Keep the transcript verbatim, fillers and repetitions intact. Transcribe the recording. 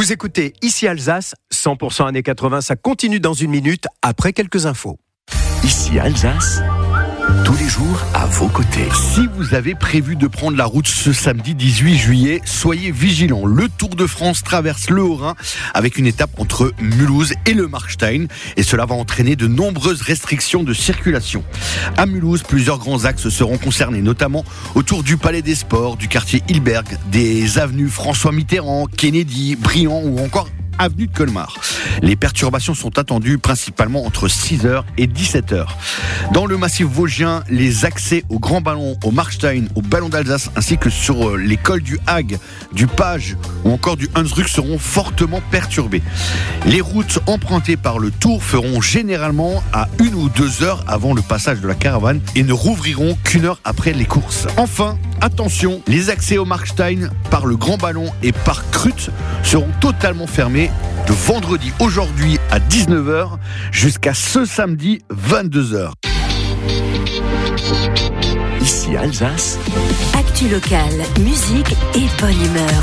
Vous écoutez Ici Alsace, cent pour cent années quatre-vingts, ça continue dans une minute après quelques infos. Ici Alsace, tous les jours à vos côtés. Si vous avez prévu de prendre la route ce samedi dix-huit juillet, soyez vigilants. Le Tour de France traverse le Haut-Rhin avec une étape entre Mulhouse et le Markstein. Et cela va entraîner de nombreuses restrictions de circulation. À Mulhouse, plusieurs grands axes seront concernés, notamment autour du Palais des Sports, du quartier Hilberg, des avenues François Mitterrand, Kennedy, Briand ou encore avenue de Colmar. Les perturbations sont attendues principalement entre six heures et dix-sept heures. Dans le massif vosgien, les accès au Grand Ballon, au Markstein, au Ballon d'Alsace ainsi que sur les cols du Hague, du Page ou encore du Hunsrück seront fortement perturbés. Les routes empruntées par le Tour feront généralement à une ou deux heures avant le passage de la caravane et ne rouvriront qu'une heure après les courses. Enfin, attention, les accès au Markstein par le Grand Ballon et par Krütz seront totalement fermés de vendredi aujourd'hui à dix-neuf heures jusqu'à ce samedi vingt-deux heures. Ici Alsace, actu locale, musique et bonne humeur.